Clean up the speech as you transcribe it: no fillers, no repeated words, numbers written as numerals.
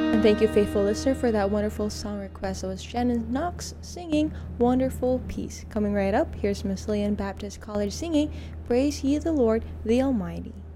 And thank you, faithful listener, for that wonderful song request. That was Shannon Knox singing Wonderful Peace. Coming right up, here's Wesleyan Baptist College singing Praise Ye the Lord, the Almighty.